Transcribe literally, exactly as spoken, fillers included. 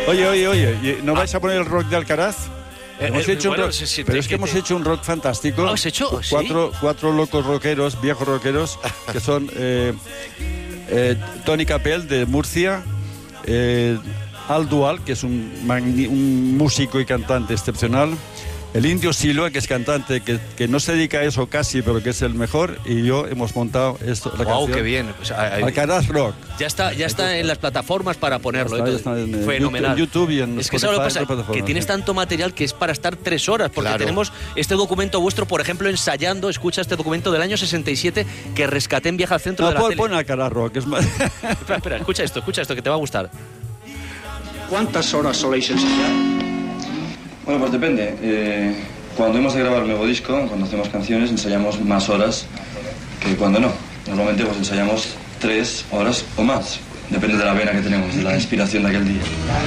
Oye, oye, oye, ¿no vais a poner el rock de Alcaraz? Eh, hemos eh, hecho bueno, un rock, sí, sí, pero te- es que que hemos te- hecho un rock fantástico. ¿Has hecho? ¿Sí? Cuatro, cuatro locos rockeros, viejos rockeros, que son eh, eh, Tony Capel de Murcia, eh, Al Dual, que es un, magni- un músico y cantante excepcional, el Indio Silva, que es cantante, que, que no se dedica a eso casi, pero que es el mejor, y yo hemos montado esto, la Wow, canción. qué bien. Pues, a- a- Alcaraz Rock. ya está, ya está en las plataformas para ponerlo. Ya está, entonces, ya está en, eh, fenomenal. YouTube y en es que ¿sabes lo que Spotify, pasa? en plataformas, Que tienes sí. tanto material que es para estar tres horas, porque Claro. tenemos este documento vuestro, por ejemplo, ensayando. Escucha este documento del año sesenta y siete que rescaté en Viaje al Centro No, de la pon, tele. pon Alcaraz Rock, es más... Espera, espera, escucha esto, escucha esto, que te va a gustar. ¿Cuántas horas soléis ensayar? Bueno, pues depende. Eh, cuando hemos de grabar un nuevo disco, cuando hacemos canciones, ensayamos más horas que cuando no. Normalmente pues ensayamos tres horas o más. Depende de la vena que tenemos, de la inspiración de aquel día.